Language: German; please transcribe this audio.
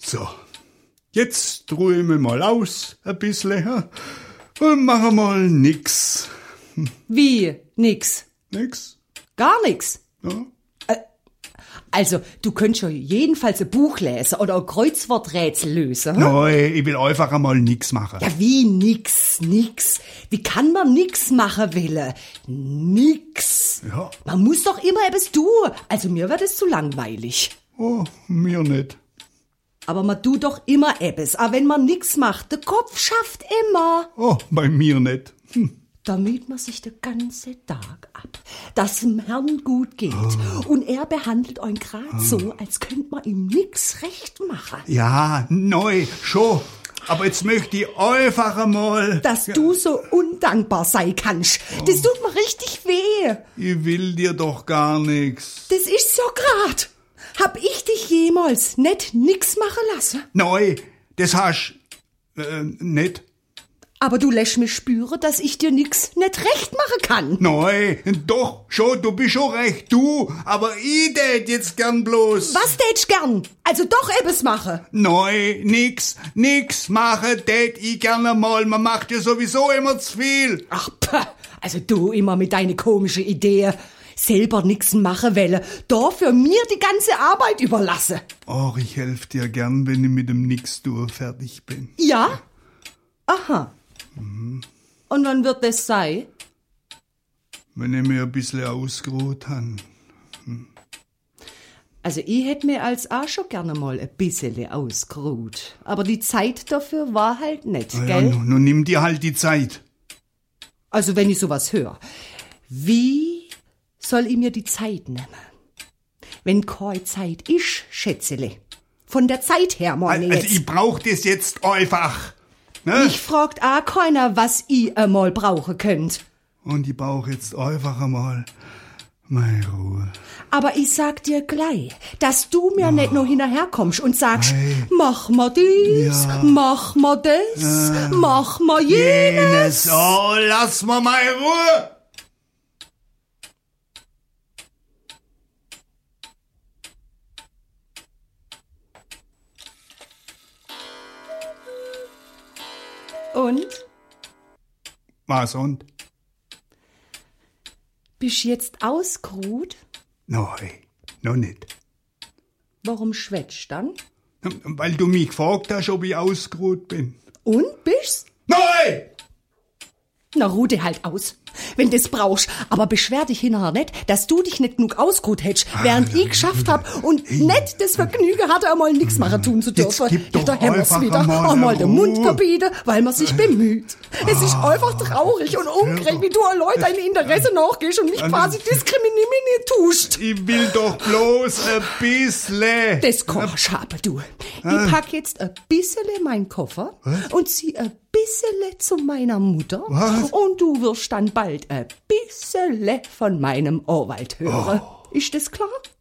So, jetzt ruhe ich mich mal aus, ein bisschen, und mache mal nix. Wie? Nix? Nix? Gar nix? Ja. Also, du könntest ja jedenfalls ein Buch lesen oder ein Kreuzworträtsel lösen. Hm? Nein, ich will einfach einmal nix machen. Ja, wie nix? Wie kann man nix machen wollen? Nix. Ja. Man muss doch immer etwas tun. Also mir wird es zu langweilig. Oh, mir nicht. Aber man tut doch immer etwas. Aber wenn man nix macht, der Kopf schafft immer. Oh, bei mir nicht. Damit man sich den ganzen Tag ab, dass dem Herrn gut geht. Und er behandelt euch grad so, als könnte man ihm nix recht machen. Ja, neu, schon. Aber jetzt möchte ich einfach einmal... Dass du so undankbar sein kannst, das tut mir richtig weh. Ich will dir doch gar nix. Das ist so grad. Hab ich dich jemals nicht nix machen lassen? Neu, das hast nicht. Aber du lässt mich spüren, dass ich dir nix nicht recht machen kann. Neu, doch, schon, du bist schon recht, du. Aber ich tät jetzt gern bloß. Was tätst gern? Also doch etwas machen. Neu, nix machen tät ich gerne mal. Man macht ja sowieso immer zu viel. Ach, also du immer mit deinen komischen Ideen. Selber nix machen wollen, dafür mir die ganze Arbeit überlassen. Oh, ich helf dir gern, wenn ich mit dem Nix-Tour fertig bin. Ja? Aha. Und wann wird das sein? Wenn ich mir ein bisschen ausgeruht han. Also ich hätte mir als auch schon gerne mal ein bisschen ausgeruht. Aber die Zeit dafür war halt nicht, Ja, gell? nun nimm dir halt die Zeit. Also wenn ich sowas höre, wie soll ich mir die Zeit nehmen? Wenn keine Zeit ist, Schätzele. Von der Zeit her, meine Also jetzt. ich brauch das jetzt einfach. Ne? Mich fragt auch keiner, was ich einmal brauchen könnt. Und ich brauch jetzt einfach einmal meine Ruhe. Aber ich sag dir gleich, dass du mir nicht nur hinterherkommst und sagst, mach mal dies, mach mal das, mach mal jenes. Oh, lass mal meine Ruhe. Und? Was und? Bist jetzt ausgeruht? Nein, noch nicht. Warum schwätzt dann? Weil du mich gefragt hast, ob ich ausgeruht bin. Und bist's? Nein! Na, ruh dich halt aus, wenn du's brauchst. Aber beschwer dich hinterher nicht, dass du dich nicht genug ausgeruht hättest, während ich geschafft hab und nicht das Vergnügen hatte, einmal nix machen tun zu dürfen. Jetzt gib doch da haben wir's einfach wieder einmal den Mund Ruhe. verbieten, weil man sich bemüht. Es ist einfach traurig und ungerecht, wie du an Leute deine Interesse nachgehst und mich quasi diskriminieren tust. Ich will doch bloß ein bisschen. Das kannst haben, du. Ich pack jetzt ein bisschen meinen Koffer und zieh ein bisschen zu meiner Mutter. Was? Und du wirst dann bald ein bisschen von meinem Anwalt hören. Ist das klar?